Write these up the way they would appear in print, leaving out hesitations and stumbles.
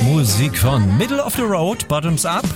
Musik von Middle of the Road, Bottoms Up.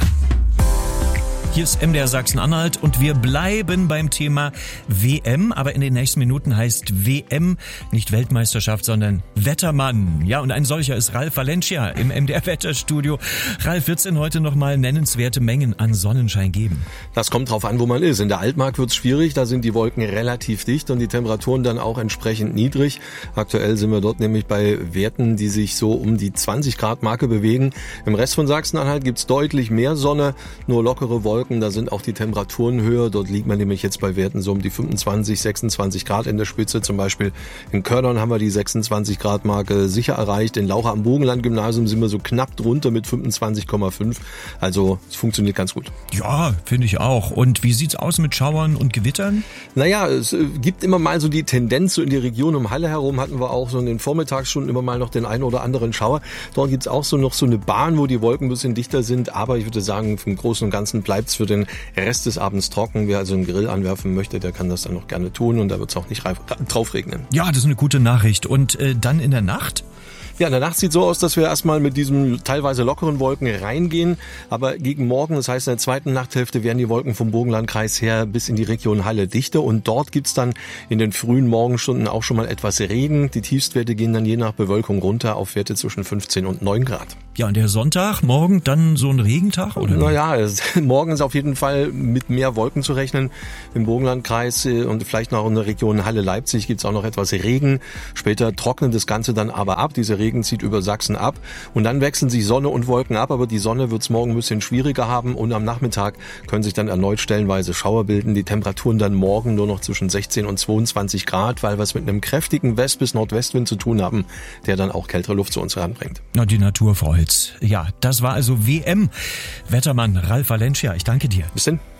Hier ist MDR Sachsen-Anhalt und wir bleiben beim Thema WM, aber in den nächsten Minuten heißt WM nicht Weltmeisterschaft, sondern Wettermann. Ja, und ein solcher ist Ralf Valencia im MDR Wetterstudio. Ralf, wird's denn heute nochmal nennenswerte Mengen an Sonnenschein geben? Das kommt drauf an, wo man ist. In der Altmark wird's schwierig, da sind die Wolken relativ dicht und die Temperaturen dann auch entsprechend niedrig. Aktuell sind wir dort nämlich bei Werten, die sich so um die 20 Grad Marke bewegen. Im Rest von Sachsen-Anhalt gibt's deutlich mehr Sonne, nur lockere Wolken. Da sind auch die Temperaturen höher. Dort liegt man nämlich jetzt bei Werten so um die 25, 26 Grad in der Spitze. Zum Beispiel in Kördern haben wir die 26 Grad Marke sicher erreicht. In Laucha am Bogenland-Gymnasium sind wir so knapp drunter mit 25,5. Also es funktioniert ganz gut. Ja, finde ich auch. Und wie sieht's aus mit Schauern und Gewittern? Naja, es gibt immer mal so die Tendenz, so in die Region um Halle herum hatten wir auch so in den Vormittagsstunden immer mal noch den einen oder anderen Schauer. Dort gibt's auch so noch so eine Bahn, wo die Wolken ein bisschen dichter sind. Aber ich würde sagen, vom Großen und Ganzen bleibt's für den Rest des Abends trocken. Wer also einen Grill anwerfen möchte, der kann das dann noch gerne tun und da wird es auch nicht drauf regnen. Ja, das ist eine gute Nachricht. Und dann in der Nacht? Ja, in der Nacht sieht so aus, dass wir erstmal mit diesen teilweise lockeren Wolken reingehen. Aber gegen Morgen, das heißt in der zweiten Nachthälfte, werden die Wolken vom Burgenlandkreis her bis in die Region Halle dichter. Und dort gibt's dann in den frühen Morgenstunden auch schon mal etwas Regen. Die Tiefstwerte gehen dann je nach Bewölkung runter auf Werte zwischen 15 und 9 Grad. Ja, und der Sonntag, morgen dann so ein Regentag, oder? Naja, morgen ist auf jeden Fall mit mehr Wolken zu rechnen. Im Burgenlandkreis und vielleicht noch in der Region Halle-Leipzig gibt's auch noch etwas Regen. Später trocknet das Ganze dann aber ab. Diese Regen zieht über Sachsen ab und dann wechseln sich Sonne und Wolken ab, aber die Sonne wird's morgen ein bisschen schwieriger haben und am Nachmittag können sich dann erneut stellenweise Schauer bilden. Die Temperaturen dann morgen nur noch zwischen 16 und 22 Grad, weil wir es mit einem kräftigen West- bis Nordwestwind zu tun haben, der dann auch kältere Luft zu uns heranbringt. Na, die Natur freut's. Ja, das war also WM. Wettermann Ralf Valencia, ich danke dir. Bis denn.